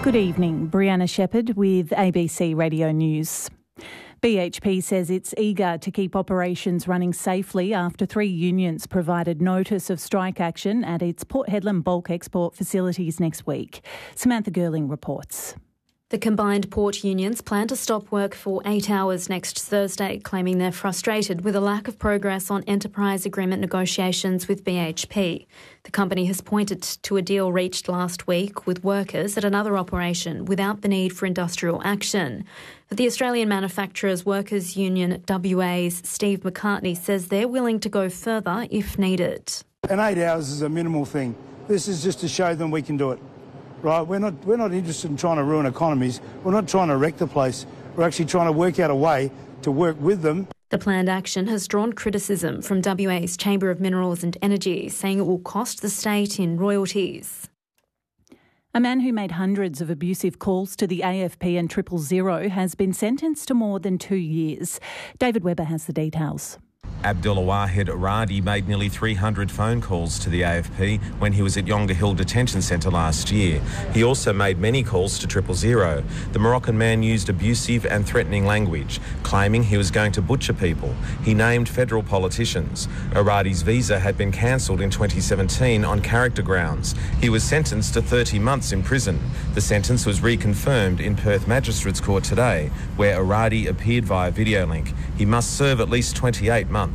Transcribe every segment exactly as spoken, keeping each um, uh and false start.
Good evening, Brianna Shepherd with A B C Radio News. B H P says it's eager to keep operations running safely after three unions provided notice of strike action at its Port Hedland bulk export facilities next week. Samantha Girling reports. The combined port unions plan to stop work for eight hours next Thursday, claiming they're frustrated with a lack of progress on enterprise agreement negotiations with B H P. The company has pointed to a deal reached last week with workers at another operation without the need for industrial action. But the Australian Manufacturers Workers Union W A's Steve McCartney says they're willing to go further if needed. And eight hours is a minimal thing. This is just to show them we can do it. Right, we're not we're not interested in trying to ruin economies. We're not trying to wreck the place. We're actually trying to work out a way to work with them. The planned action has drawn criticism from W A's Chamber of Minerals and Energy, saying it will cost the state in royalties. A man who made hundreds of abusive calls to the A F P and Triple Zero has been sentenced to more than two years. David Webber has the details. Abdulwahid Aradi made nearly three hundred phone calls to the A F P when he was at Yonge Hill Detention Centre last year. He also made many calls to Triple Zero. The Moroccan man used abusive and threatening language, claiming he was going to butcher people. He named federal politicians. Aradi's visa had been cancelled in twenty seventeen on character grounds. He was sentenced to thirty months in prison. The sentence was reconfirmed in Perth Magistrates Court today, where Aradi appeared via video link. He must serve at least twenty-eight months.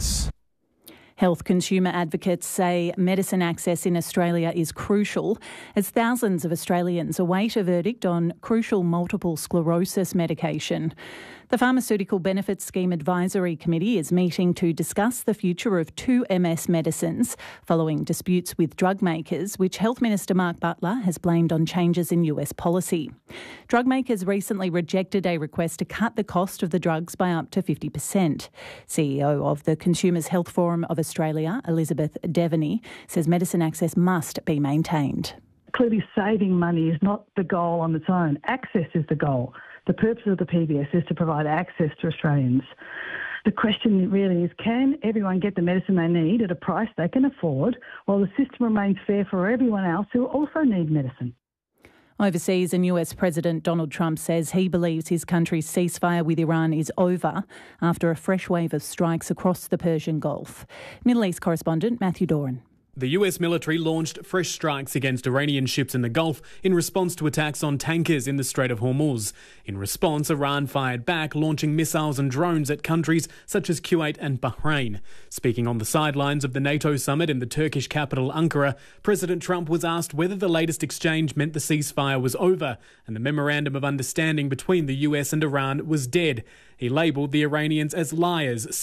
Health consumer advocates say medicine access in Australia is crucial as thousands of Australians await a verdict on crucial multiple sclerosis medication. The Pharmaceutical Benefits Scheme Advisory Committee is meeting to discuss the future of two M S medicines following disputes with drug makers, which Health Minister Mark Butler has blamed on changes in U S policy. Drug makers recently rejected a request to cut the cost of the drugs by up to fifty percent. C E O of the Consumers Health Forum of Australia, Elizabeth Devaney, says medicine access must be maintained. Clearly, saving money is not the goal on its own. Access is the goal. The purpose of the P B S is to provide access to Australians. The question really is, can everyone get the medicine they need at a price they can afford while the system remains fair for everyone else who also need medicine? Overseas, and U S President Donald Trump says he believes his country's ceasefire with Iran is over after a fresh wave of strikes across the Persian Gulf. Middle East correspondent Matthew Doran. The U S military launched fresh strikes against Iranian ships in the Gulf in response to attacks on tankers in the Strait of Hormuz. In response, Iran fired back, launching missiles and drones at countries such as Kuwait and Bahrain. Speaking on the sidelines of the NATO summit in the Turkish capital Ankara, President Trump was asked whether the latest exchange meant the ceasefire was over and the memorandum of understanding between the U S and Iran was dead. He labelled the Iranians as liars,